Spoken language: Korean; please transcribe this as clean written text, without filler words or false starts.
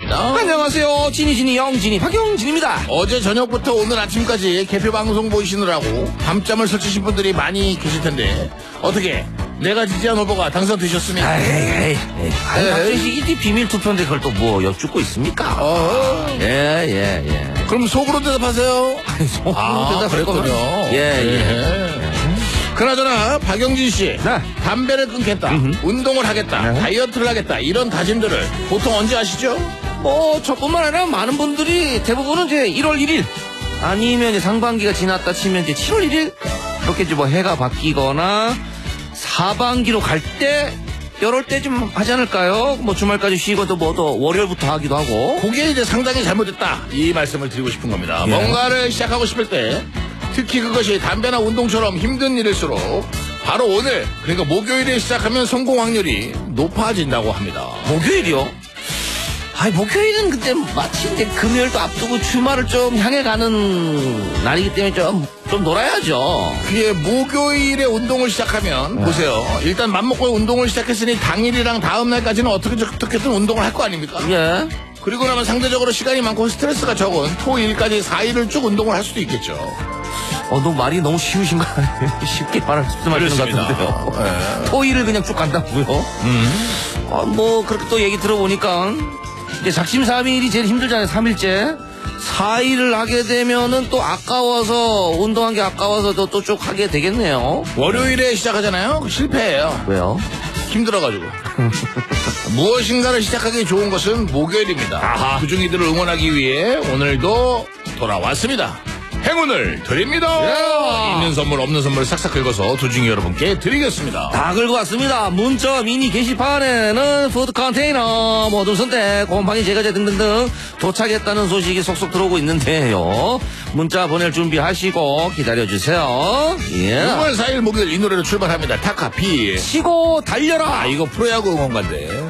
시작합니다. 안녕하세요. 지니 영진이 박영진입니다. 어제 저녁부터 오늘 아침까지 개표 방송 보시느라고 밤잠을 설치신 분들이 많이 계실 텐데 어떻게 내가 지지한 후보가 당선되셨습니까? 에이, 박준식 이게 비밀 투표인데 그걸 또 뭐 여쭙고 있습니까? 예. 그럼 속으로 대답하세요. 속으로 그랬군요. 예. 그나저나 박영진 씨, 네. 담배를 끊겠다, 운동을 하겠다, 다이어트를 하겠다 이런 다짐들을 보통 언제 하시죠? 뭐 저뿐만 아니라 많은 분들이 대부분은 이제 1월 1일 아니면 이제 상반기가 지났다 치면 이제 7월 1일 그렇게 이제 뭐 해가 바뀌거나 사반기로 갈 때 이럴 때 좀 하지 않을까요? 뭐 주말까지 쉬고도 뭐 또 월요일부터 하기도 하고. 그게 이제 상당히 잘못됐다 이 말씀을 드리고 싶은 겁니다. 예. 뭔가를 시작하고 싶을 때 특히 그것이 담배나 운동처럼 힘든 일일수록 바로 오늘 그러니까 목요일에 시작하면 성공 확률이 높아진다고 합니다. 목요일이요? 아니 목요일은 근데 마치 이제 금요일도 앞두고 주말을 좀 향해 가는 날이기 때문에 좀 놀아야죠. 그게 목요일에 운동을 시작하면 보세요. 일단 맘먹고 운동을 시작했으니 당일이랑 다음 날까지는 어떻게든 운동을 할 거 아닙니까? 예. 그리고 나면 상대적으로 시간이 많고 스트레스가 적은 토일까지 4일을 쭉 운동을 할 수도 있겠죠. 너무 말이 너무 쉬우신 거 아니에요? 쉽게 말씀하시는 것 그렇습니다. 같은데요. 예. 토일을 그냥 쭉 간다고요? 뭐 그렇게 또 얘기 들어보니까 이제 작심삼일이 제일 힘들잖아요. 3일째 4일을 하게 되면은 또 아까워서 운동한 게 아까워서 또 쭉 하게 되겠네요. 월요일에 시작하잖아요. 실패해요. 왜요? 힘들어가지고. 무엇인가를 시작하기 좋은 것은 목요일입니다. 그중이들을 응원하기 위해 오늘도 돌아왔습니다. 행운을 드립니다. 있는 선물 없는 선물 싹싹 긁어서 두중이 여러분께 드리겠습니다. 다 긁어왔습니다. 문자 미니 게시판에는 푸드 컨테이너 모든 선택 곰팡이 제거제 등등등 도착했다는 소식이 속속 들어오고 있는데요. 문자 보낼 준비하시고 기다려주세요. 예. 6월 4일 목요일 이 노래로 출발합니다. 타카피 치고 달려라. 이거 프로야구 응원가인데